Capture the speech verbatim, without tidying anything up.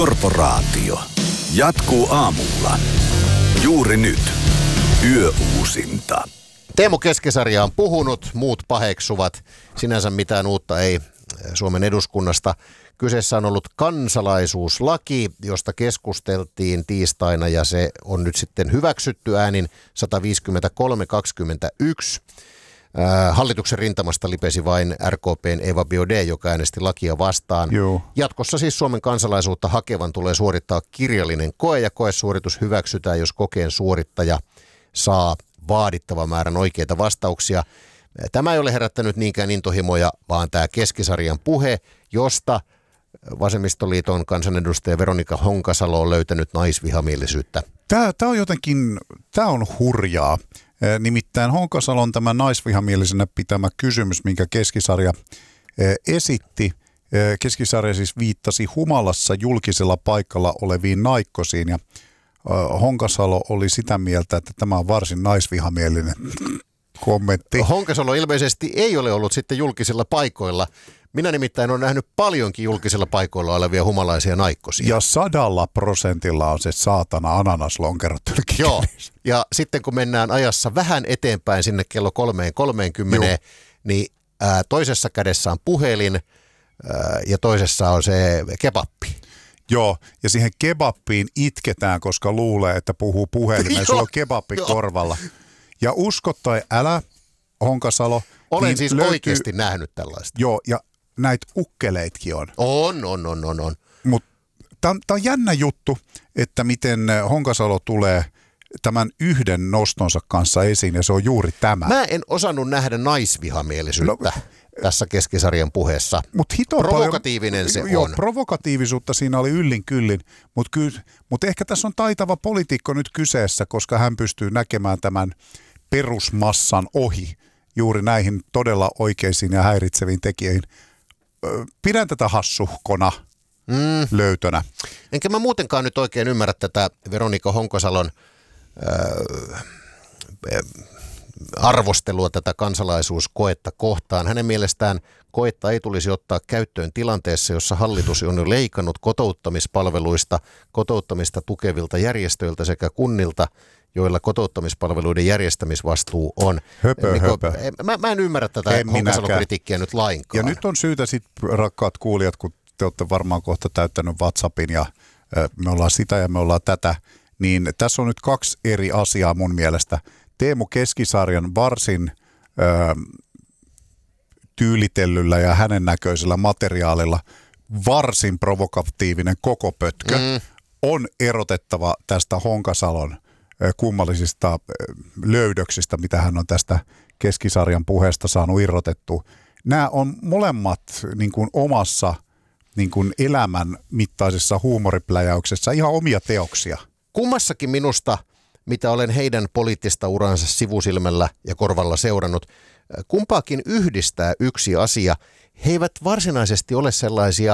Korporaatio jatkuu aamulla. Juuri nyt. Yöuusinta. Teemu Keskisarja on puhunut, muut paheksuvat. Sinänsä mitään uutta ei Suomen eduskunnasta. Kyseessä on ollut kansalaisuuslaki, josta keskusteltiin tiistaina ja se on nyt sitten hyväksytty äänin sata viisikymmentäkolme kaksikymmentäyksi. Hallituksen rintamasta lipesi vain R K P:n Eva Biaudet, joka äänesti lakia vastaan. Joo. Jatkossa siis Suomen kansalaisuutta hakevan tulee suorittaa kirjallinen koe ja koesuoritus hyväksytään, jos kokeen suorittaja saa vaadittavan määrän oikeita vastauksia. Tämä ei ole herättänyt niinkään intohimoja, vaan tämä Keskisarjan puhe, josta Vasemmistoliiton kansanedustaja Veronika Honkasalo on löytänyt naisvihamielisyyttä. Tämä, tämä on jotenkin, tämä on hurjaa. Nimittäin Honkasalon tämä naisvihamielisenä pitämä kysymys, minkä Keskisarja esitti. Keskisarja siis viittasi humalassa julkisella paikalla oleviin naikkosiin ja Honkasalo oli sitä mieltä, että tämä on varsin naisvihamielinen kommentti. Honkasalo ilmeisesti ei ole ollut sitten julkisilla paikoilla. Minä nimittäin olen nähnyt paljonkin julkisilla paikoilla olevia humalaisia naikkosia. Ja sadalla prosentilla on se saatana ananaslonkerot. Joo, ja sitten kun mennään ajassa vähän eteenpäin sinne kello kolmeen kolmeenkymmeneen, niin ää, toisessa kädessä on puhelin ää, ja toisessa on se kebappi. Joo, ja siihen kebappiin itketään, koska luulee, että puhuu puhelimeen. Sulla on kebappi korvalla. Ja usko tai älä, Honkasalo. Olen niin siis löytyy, oikeasti nähnyt tällaista. Joo, ja näitä ukkeleitkin on. On, on, on, on. on. Mutta tämä on jännä juttu, että miten Honkasalo tulee tämän yhden nostonsa kanssa esiin, ja se on juuri tämä. Mä en osannut nähdä naisvihamielisyyttä no, tässä Keskisarjan puheessa. Mut hito Provokatiivinen paljon, se joo, on. Provokatiivisuutta siinä oli yllin kyllin, mutta mut ehkä tässä on taitava poliitikko nyt kyseessä, koska hän pystyy näkemään tämän perusmassan ohi juuri näihin todella oikeisiin ja häiritseviin tekijöihin. Pidän tätä hassuhkona mm. löytönä. Enkä mä muutenkaan nyt oikein ymmärrä tätä Veronika Honkasalon äh, arvostelua tätä kansalaisuuskoetta kohtaan. Hänen mielestään koetta ei tulisi ottaa käyttöön tilanteessa, jossa hallitus on jo leikannut kotouttamispalveluista, kotouttamista tukevilta järjestöiltä sekä kunnilta, joilla kotouttamispalveluiden järjestämisvastuu on. Höpö, niin höpö. Mä, mä en ymmärrä tätä Honkasalon kritiikkiä nyt lainkaan. Ja nyt on syytä sitten, rakkaat kuulijat, kun te olette varmaan kohta täyttänyt WhatsAppin ja ö, me ollaan sitä ja me ollaan tätä, niin tässä on nyt kaksi eri asiaa mun mielestä. Teemu Keskisarjan varsin ö, tyylitellyllä ja hänen näköisellä materiaalilla varsin provokatiivinen koko pötkö mm. on erotettava tästä Honkasalon kummallisista löydöksistä, mitä hän on tästä Keskisarjan puheesta saanut irrotettua. Nämä on molemmat niin kuin omassa niin kuin elämän mittaisessa huumoripläjäyksessä ihan omia teoksia. Kummassakin minusta, mitä olen heidän poliittista uransa sivusilmällä ja korvalla seurannut, kumpaakin yhdistää yksi asia. He eivät varsinaisesti ole sellaisia